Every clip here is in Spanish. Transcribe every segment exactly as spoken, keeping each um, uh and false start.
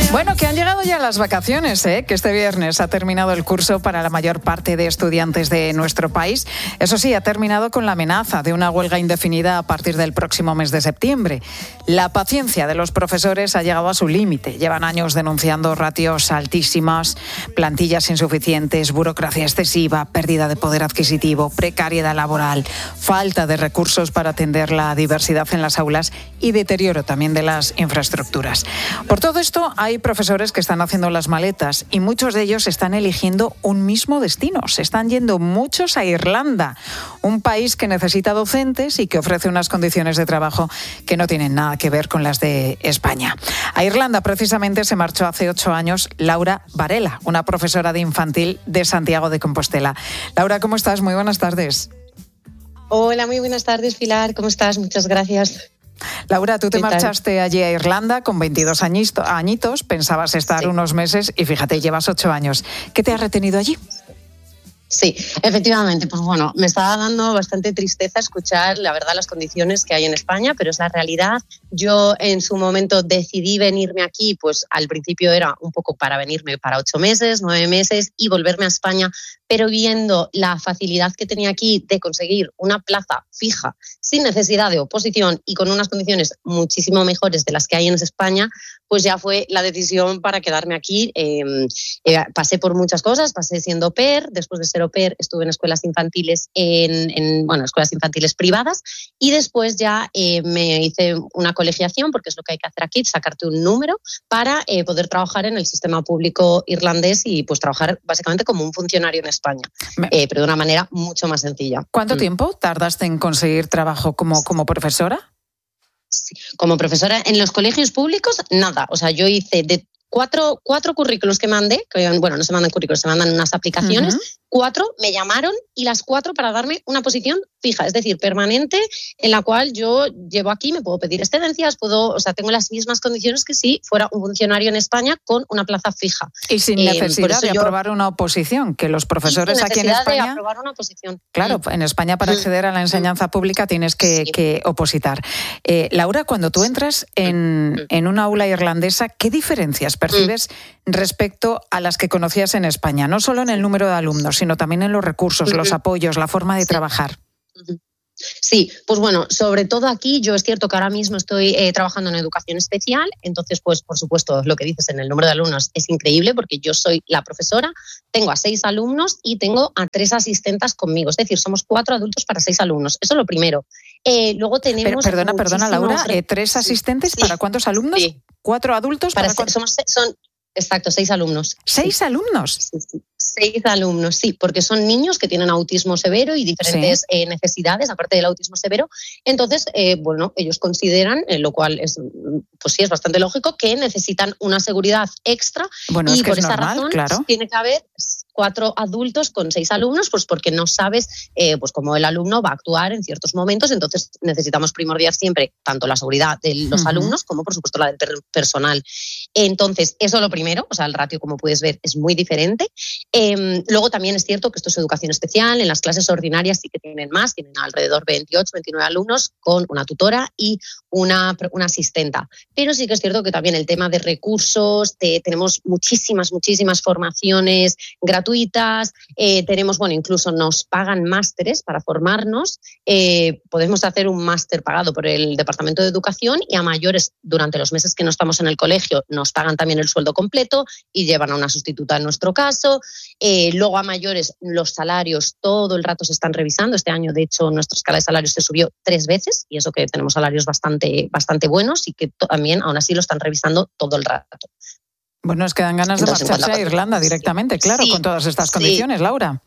Bueno, que han llegado ya las vacaciones, ¿eh? Que este viernes ha terminado el curso para la mayor parte de estudiantes de nuestro país. Eso sí, ha terminado con la amenaza de una huelga indefinida a partir del próximo mes de septiembre. La paciencia de los profesores ha llegado a su límite. Llevan años denunciando ratios altísimas, plantillas insuficientes, burocracia excesiva, pérdida de poder adquisitivo, precariedad laboral, falta de recursos para atender la diversidad en las aulas y deterioro también de las infraestructuras. Por todo esto, hay profesores que están haciendo las maletas y muchos de ellos están eligiendo un mismo destino. Se están yendo muchos a Irlanda, un país que necesita docentes y que ofrece unas condiciones de trabajo que no tienen nada que ver con las de España. A Irlanda precisamente se marchó hace ocho años Laura Varela, una profesora de infantil de Santiago de Compostela. Laura, ¿cómo estás? Muy buenas tardes. Hola, muy buenas tardes, Pilar. ¿Cómo estás? Muchas gracias. Laura, tú te marchaste allí a Irlanda con veintidós añitos, pensabas estar sí. unos meses y fíjate, llevas ocho años. ¿Qué te ha retenido allí? Sí, efectivamente, pues bueno, me estaba dando bastante tristeza escuchar, la verdad, las condiciones que hay en España, pero es la realidad. Yo en su momento decidí venirme aquí, pues al principio era un poco para venirme para ocho meses, nueve meses y volverme a España, pero viendo la facilidad que tenía aquí de conseguir una plaza fija, sin necesidad de oposición y con unas condiciones muchísimo mejores de las que hay en España, pues ya fue la decisión para quedarme aquí. Eh, eh, pasé por muchas cosas, pasé siendo au pair, después de ser au pair estuve en escuelas infantiles, en, en bueno, escuelas infantiles privadas y después ya eh, me hice una colegiación, porque es lo que hay que hacer aquí, sacarte un número para eh, poder trabajar en el sistema público irlandés y pues trabajar básicamente como un funcionario en España, eh, pero de una manera mucho más sencilla. ¿Cuánto mm. tiempo tardaste en conseguir trabajo como, como profesora? Sí. Como profesora en los colegios públicos, nada. O sea, yo hice de cuatro, cuatro currículos que mandé, que bueno, no se mandan currículos, se mandan unas aplicaciones, uh-huh. cuatro me llamaron y las cuatro para darme una posición fija, es decir, permanente, en la cual yo llevo aquí, me puedo pedir excedencias, puedo, o sea, tengo las mismas condiciones que si fuera un funcionario en España con una plaza fija. Y sin necesidad eh, de aprobar yo, una oposición, que los profesores aquí en España... de aprobar una oposición. Claro, en España para acceder a la enseñanza pública tienes que, sí. que opositar. Eh, Laura, cuando tú entras en, en una aula irlandesa, ¿qué diferencias percibes mm. respecto a las que conocías en España? No solo en el número de alumnos, sino también en los recursos, mm-hmm. los apoyos, la forma de sí. trabajar. Sí, pues bueno, sobre todo aquí yo es cierto que ahora mismo estoy eh, trabajando en educación especial, entonces pues por supuesto lo que dices en el número de alumnos es increíble porque yo soy la profesora, tengo a seis alumnos y tengo a tres asistentas conmigo, es decir, somos cuatro adultos para seis alumnos, eso es lo primero. Eh, luego tenemos... Pero, perdona, perdona Laura, eh, ¿tres asistentes sí, para cuántos alumnos? Sí. ¿Cuatro adultos? Para, para somos, son, exacto, seis alumnos. ¿Seis sí. alumnos? Sí, sí. Seis alumnos, sí, porque son niños que tienen autismo severo y diferentes sí. eh, necesidades, aparte del autismo severo. Entonces, eh, bueno, ellos consideran, eh, lo cual es, pues sí, es bastante lógico, que necesitan una seguridad extra. Bueno, y es que por es esa normal, razón claro. tiene que haber cuatro adultos con seis alumnos, pues porque no sabes eh, pues cómo el alumno va a actuar en ciertos momentos. Entonces, necesitamos primordial siempre tanto la seguridad de los uh-huh. alumnos como, por supuesto, la del per- personal. Entonces, eso es lo primero, o sea, el ratio, como puedes ver, es muy diferente. Eh, luego también es cierto que esto es educación especial, en las clases ordinarias sí que tienen más, tienen alrededor de veintiocho, veintinueve alumnos con una tutora y una, una asistenta. Pero sí que es cierto que también el tema de recursos, de, tenemos muchísimas, muchísimas formaciones gratuitas, eh, tenemos, bueno, incluso nos pagan másteres para formarnos, eh, podemos hacer un máster pagado por el Departamento de Educación y a mayores durante los meses que no estamos en el colegio nos pagan también el sueldo completo y llevan a una sustituta en nuestro caso. Eh, luego a mayores los salarios todo el rato se están revisando. Este año, de hecho, nuestra escala de salarios se subió tres veces y eso que tenemos salarios bastante, bastante buenos y que también aún así lo están revisando todo el rato. Bueno, es que dan ganas Entonces, de marcharse a Irlanda directamente, sí, claro, sí, con todas estas condiciones, sí. Laura.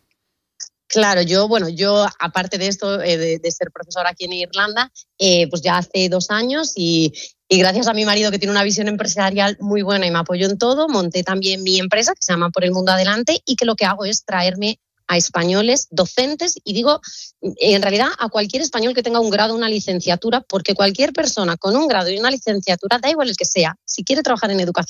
Claro, yo, bueno, yo aparte de esto, eh, de, de ser profesora aquí en Irlanda, eh, pues ya hace dos años y, y gracias a mi marido que tiene una visión empresarial muy buena y me apoyó en todo, monté también mi empresa que se llama Por el Mundo Adelante y que lo que hago es traerme a españoles docentes y digo, en realidad a cualquier español que tenga un grado o una licenciatura, porque cualquier persona con un grado y una licenciatura, da igual el que sea, si quiere trabajar en educación,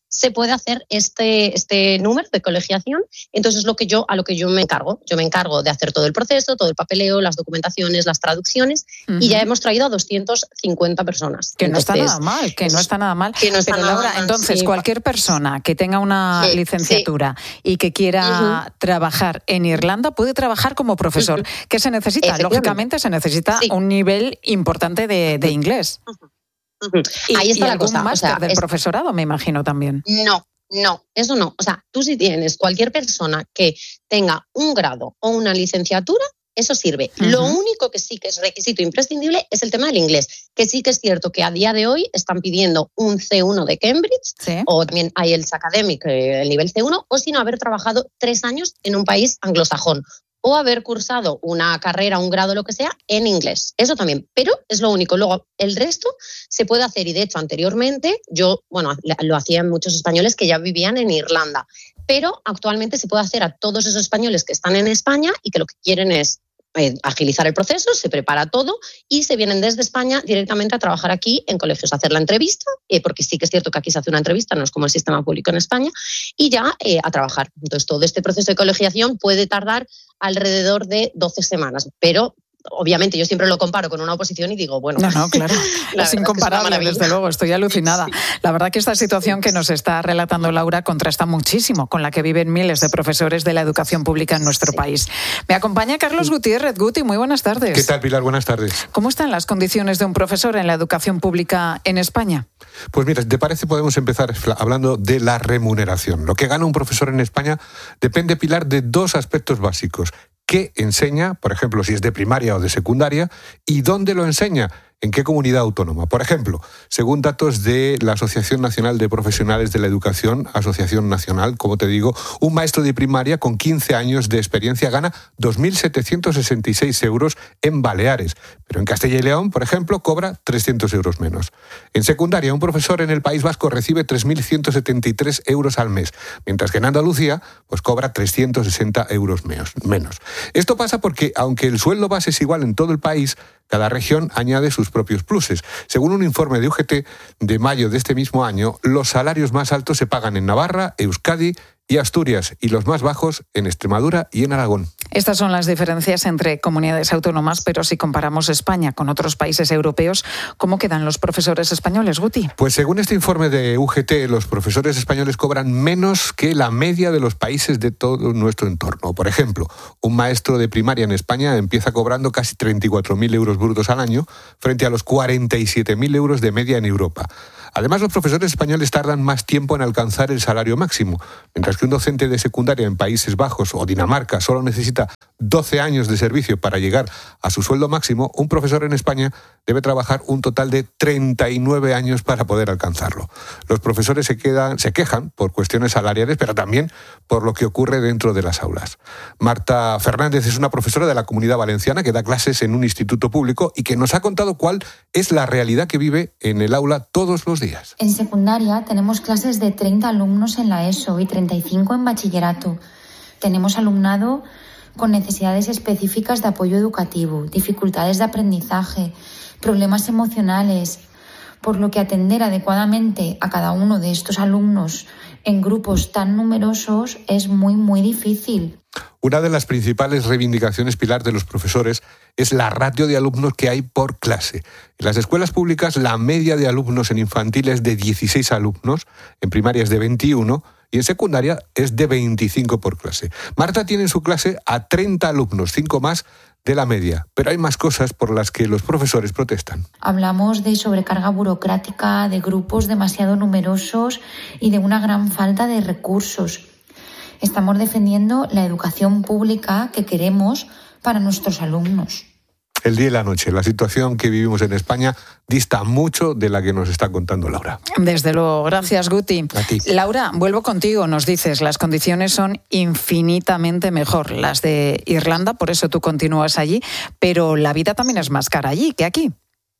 se puede hacer este, este número de colegiación. Entonces, lo que yo, a lo que yo me encargo. Yo me encargo de hacer todo el proceso, todo el papeleo, las documentaciones, las traducciones, uh-huh. y ya hemos traído a doscientas cincuenta personas. Que entonces, no está nada mal, que no está nada mal. Que no está Pero nada Laura, mal, entonces, sí. cualquier persona que tenga una sí, licenciatura sí. y que quiera uh-huh. trabajar en Irlanda, puede trabajar como profesor. Uh-huh. ¿Qué se necesita? Lógicamente se necesita sí. un nivel importante de, de inglés. Uh-huh. Uh-huh. Y, Ahí está y la algún cosa. máster o sea, del es... profesorado, me imagino también. No. No, eso no. O sea, tú si tienes cualquier persona que tenga un grado o una licenciatura, eso sirve. Uh-huh. Lo único que sí que es requisito imprescindible es el tema del inglés, que sí que es cierto que a día de hoy están pidiendo un ce uno de Cambridge, ¿sí? O también hay el Academic, el nivel ce uno, o si no, haber trabajado tres años en un país anglosajón, o haber cursado una carrera, un grado, lo que sea, en inglés. Eso también, pero es lo único. Luego, el resto se puede hacer, y de hecho, anteriormente, yo, bueno, lo hacían muchos españoles que ya vivían en Irlanda, pero actualmente se puede hacer a todos esos españoles que están en España y que lo que quieren es eh, agilizar el proceso, se prepara todo y se vienen desde España directamente a trabajar aquí en colegios, a hacer la entrevista, eh, porque sí que es cierto que aquí se hace una entrevista, no es como el sistema público en España, y ya eh, a trabajar. Entonces, todo este proceso de colegiación puede tardar alrededor de doce semanas, pero obviamente yo siempre lo comparo con una oposición y digo, bueno... No, no, claro, es incomparable, es desde luego, estoy alucinada. Sí. La verdad que esta situación que nos está relatando Laura contrasta muchísimo con la que viven miles de profesores de la educación pública en nuestro sí. país. Me acompaña Carlos Gutiérrez. Guti, muy buenas tardes. ¿Qué tal, Pilar? Buenas tardes. ¿Cómo están las condiciones de un profesor en la educación pública en España? Pues mira, si te parece podemos empezar hablando de la remuneración. Lo que gana un profesor en España depende, Pilar, de dos aspectos básicos. ¿Qué enseña? Por ejemplo, si es de primaria o de secundaria, y dónde lo enseña, en qué comunidad autónoma. Por ejemplo, según datos de la Asociación Nacional de Profesionales de la Educación, Asociación Nacional, como te digo, un maestro de primaria con quince años de experiencia gana dos mil setecientos sesenta y seis euros en Baleares, pero en Castilla y León, por ejemplo, cobra trescientos euros menos. En secundaria, un profesor en el País Vasco recibe tres mil ciento setenta y tres euros al mes, mientras que en Andalucía pues cobra trescientos sesenta euros menos. Esto pasa porque, aunque el sueldo base es igual en todo el país, cada región añade sus propios pluses. Según un informe de U G T de mayo de este mismo año, los salarios más altos se pagan en Navarra, Euskadi y Asturias, y los más bajos en Extremadura y en Aragón. Estas son las diferencias entre comunidades autónomas, pero si comparamos España con otros países europeos, ¿cómo quedan los profesores españoles, Guti? Pues según este informe de U G T, los profesores españoles cobran menos que la media de los países de todo nuestro entorno. Por ejemplo, un maestro de primaria en España empieza cobrando casi treinta y cuatro mil euros brutos al año, frente a los cuarenta y siete mil euros de media en Europa. Además, los profesores españoles tardan más tiempo en alcanzar el salario máximo, mientras que un docente de secundaria en Países Bajos o Dinamarca solo necesita doce años de servicio para llegar a su sueldo máximo. Un profesor en España debe trabajar un total de treinta y nueve años para poder alcanzarlo. Los profesores se, quedan, se quejan por cuestiones salariales, pero también por lo que ocurre dentro de las aulas. Marta Fernández es una profesora de la Comunidad Valenciana que da clases en un instituto público y que nos ha contado cuál es la realidad que vive en el aula todos los días. En secundaria tenemos clases de treinta alumnos en la ESO y treinta y cinco en bachillerato. Tenemos alumnado con necesidades específicas de apoyo educativo, dificultades de aprendizaje, problemas emocionales, por lo que atender adecuadamente a cada uno de estos alumnos en grupos tan numerosos es muy, muy difícil. Una de las principales reivindicaciones, Pilar, de los profesores es la ratio de alumnos que hay por clase. En las escuelas públicas la media de alumnos en infantil es de dieciséis alumnos, en primaria es de veintiuno y en secundaria es de veinticinco por clase. Marta tiene en su clase a treinta alumnos, cinco más de la media, pero hay más cosas por las que los profesores protestan. Hablamos de sobrecarga burocrática, de grupos demasiado numerosos y de una gran falta de recursos. Estamos defendiendo la educación pública que queremos para nuestros alumnos. El día y la noche, la situación que vivimos en España dista mucho de la que nos está contando Laura. Desde luego, gracias, Guti. A ti. Laura, vuelvo contigo, nos dices, las condiciones son infinitamente mejor las de Irlanda, por eso tú continúas allí, pero la vida también es más cara allí que aquí.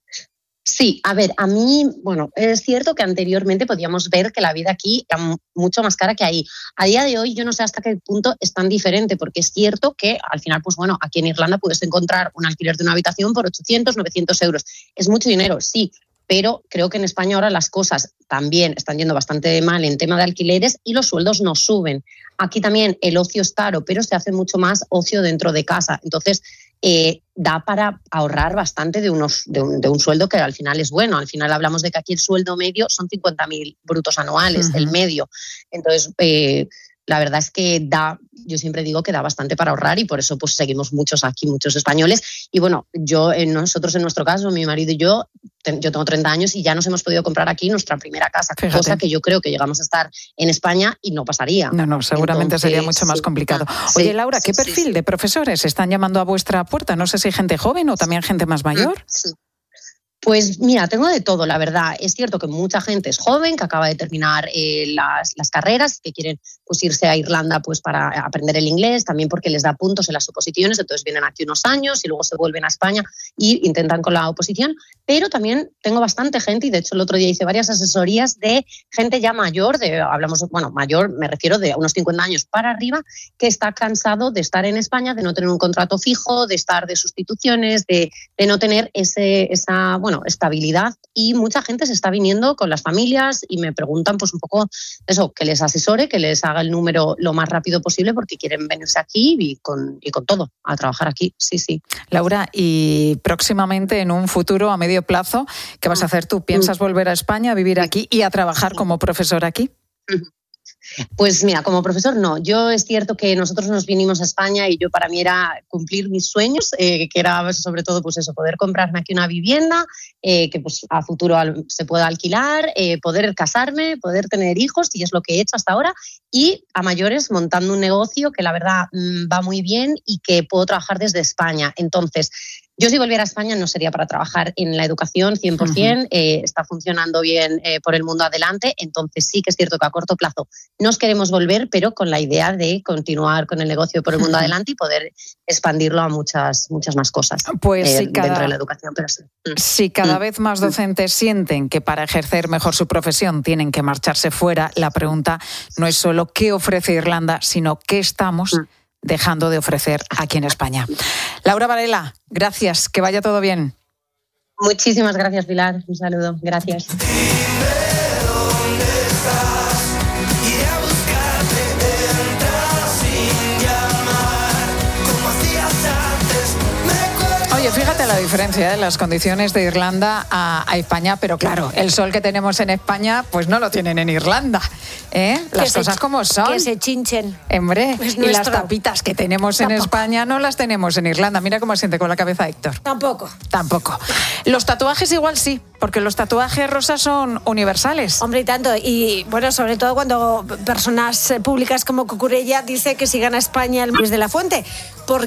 Sí, a ver, a mí, bueno, es cierto que anteriormente podíamos ver que la vida aquí era mucho más cara que ahí. A día de hoy yo no sé hasta qué punto es tan diferente, porque es cierto que al final, pues bueno, aquí en Irlanda puedes encontrar un alquiler de una habitación por ochocientos, novecientos euros. Es mucho dinero, sí, pero creo que en España ahora las cosas también están yendo bastante mal en tema de alquileres y los sueldos no suben. Aquí también el ocio es caro, pero se hace mucho más ocio dentro de casa. Entonces, eh, da para ahorrar bastante de, unos, de, un, de un sueldo que al final es bueno. Al final hablamos de que aquí el sueldo medio son cincuenta mil brutos anuales, uh-huh. el medio. Entonces, eh, la verdad es que da, yo siempre digo que da bastante para ahorrar y por eso pues seguimos muchos aquí, muchos españoles. Y bueno, yo, en nosotros en nuestro caso, mi marido y yo, ten, yo tengo treinta años y ya nos hemos podido comprar aquí nuestra primera casa, Fíjate. cosa que yo creo que llegamos a estar en España y no pasaría. No, no, seguramente Entonces, sería mucho más sí, complicado. Sí, Oye, Laura, ¿qué sí, perfil sí, sí. de profesores están llamando a vuestra puerta? No sé si gente joven o también gente más mayor. Sí. Pues mira, tengo de todo, la verdad. Es cierto que mucha gente es joven, que acaba de terminar eh, las, las carreras, que quieren pues, irse a Irlanda pues, para aprender el inglés, también porque les da puntos en las oposiciones, entonces vienen aquí unos años y luego se vuelven a España y intentan con la oposición. Pero también tengo bastante gente, y de hecho el otro día hice varias asesorías de gente ya mayor, de hablamos, bueno, mayor, me refiero de unos cincuenta años para arriba, que está cansado de estar en España, de no tener un contrato fijo, de estar de sustituciones, de, de no tener ese, esa, bueno, estabilidad, y mucha gente se está viniendo con las familias y me preguntan pues un poco eso, que les asesore, que les haga el número lo más rápido posible porque quieren venirse aquí y con, y con todo, a trabajar aquí, sí, sí. Laura, y próximamente en un futuro a medio plazo, ¿qué vas a hacer tú? ¿Piensas volver a España, a vivir aquí y a trabajar como profesora aquí? Pues mira, como profesor no. Yo es cierto que nosotros nos vinimos a España y yo para mí era cumplir mis sueños, eh, que era sobre todo pues eso, poder comprarme aquí una vivienda, eh, que pues a futuro al, se pueda alquilar, eh, poder casarme, poder tener hijos, y es lo que he hecho hasta ahora, y a mayores montando un negocio que la verdad mmm, va muy bien y que puedo trabajar desde España. Entonces, yo si volviera a España no sería para trabajar en la educación cien por ciento, uh-huh. eh, está funcionando bien eh, por el mundo adelante, entonces sí que es cierto que a corto plazo nos queremos volver, pero con la idea de continuar con el negocio por el mundo uh-huh. adelante y poder expandirlo a muchas, muchas más cosas pues eh, si cada, dentro de la educación. Pero sí. Si cada vez más docentes sienten que para ejercer mejor su profesión tienen que marcharse fuera, la pregunta no es solo qué ofrece Irlanda, sino qué estamos uh-huh. dejando de ofrecer aquí en España. Laura Varela, gracias, que vaya todo bien. Muchísimas gracias, Pilar, un saludo, gracias. Oye, fíjate la diferencia de las condiciones de Irlanda a, a España, pero claro, el sol que tenemos en España, pues no lo tienen en Irlanda, ¿eh? Las que cosas se, como son. Que se chinchen. Hombre, y las tapitas que tenemos Tampoco. en España no las tenemos en Irlanda. Mira cómo siente con la cabeza Héctor. Tampoco. Tampoco. Los tatuajes igual sí, porque los tatuajes rosas son universales. Hombre, y tanto. Y bueno, sobre todo cuando personas públicas como Cucurella dice que si gana España el Luis de la Fuente. Porque